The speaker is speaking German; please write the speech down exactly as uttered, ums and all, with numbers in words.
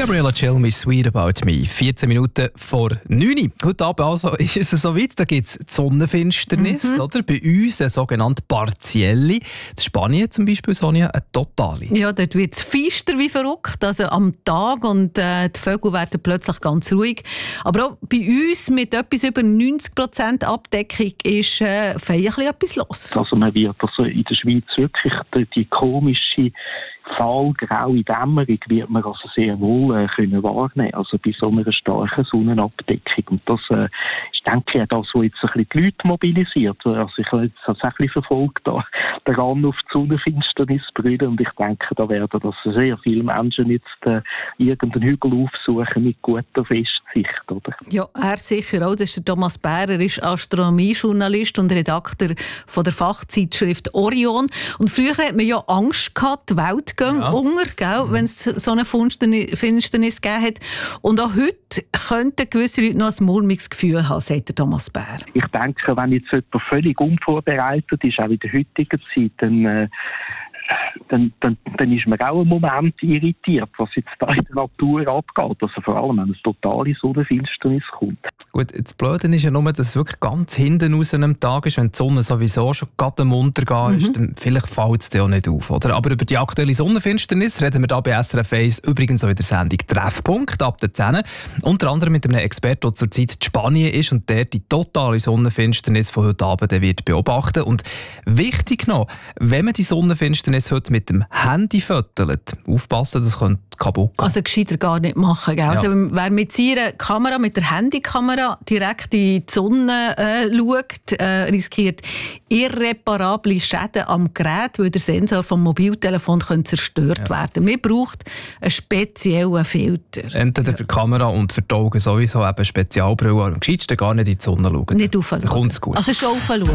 Gabriella Chill, «Me Sweet About Me». vierzehn Minuten vor neun. Heute Abend also ist es soweit. Da gibt es die Sonnenfinsternis. Mhm. Oder? Bei uns eine sogenannte partielle. In Spanien zum Beispiel, Sonja, eine totale. Ja, dort wird es feister wie verrückt, also am Tag, und äh, die Vögel werden plötzlich ganz ruhig. Aber auch bei uns mit etwas über neunzig Prozent Abdeckung ist äh, feierlich etwas los. Also man wird also in der Schweiz wirklich die, die komische fahlgraue Dämmerung wird man also sehr wohl äh, können wahrnehmen, also bei so einer starken Sonnenabdeckung. Und das äh, ist, denke ich, das, was jetzt ein bisschen die Leute mobilisiert. Also ich habe jetzt auch ein bisschen verfolgt, da, daran auf die Sonnenfinsternis brüllen, und ich denke, da werden das sehr viele Menschen jetzt äh, irgendeinen Hügel aufsuchen mit guter Festsicht, oder? Ja, er sicher auch. Das ist der Thomas Bär, er ist Astronomiejournalist und Redakteur von der Fachzeitschrift Orion. Und früher hat man ja Angst gehabt, die Welt geht Ja. unter, gell, wenn es so eine Finsternis Finsternis gegeben hat. Und auch heute könnten gewisse Leute noch ein mulmiges Gefühl haben, sagt der Thomas Bär. Ich denke, wenn jetzt jemand völlig unvorbereitet ist, auch in der heutigen Zeit, dann, äh, dann, dann, dann ist man auch einen Moment irritiert, was jetzt da in der Natur abgeht. Also vor allem, wenn es totale Sonnenfinsternis kommt. Gut, das Blöde ist ja nur, dass es wirklich ganz hinten raus am Tag ist, wenn die Sonne sowieso schon gerade am Untergehen ist, Mhm. dann vielleicht fällt es dir auch nicht auf. Oder? Aber über die aktuelle Sonnenfinsternis reden wir hier bei S R F eins übrigens auch in der Sendung «Treffpunkt» ab der zehn. Unter anderem mit einem Experten, der zurzeit in Spanien ist und der die totale Sonnenfinsternis von heute Abend wird beobachten. Und wichtig noch, wenn man die Sonnenfinsternis heute mit dem Handy fötelt, aufpassen, das könnte kaputt gehen. Also gescheiter gar nicht machen. Gell? Ja. Also, wer mit seiner Kamera, mit der Handykamera direkt in die Sonne äh, schaut, äh, riskiert irreparable Schäden am Gerät, weil der Sensor vom Mobiltelefon könnte zerstört Ja. werden. Man braucht einen speziellen Filter. Entweder für die Kamera und für die Augen sowieso eben Spezialbrille. Am gescheitsten gar nicht in die Sonne schauen. Nicht aufschauen. Dann kommt's gut. Also schon aufschauen.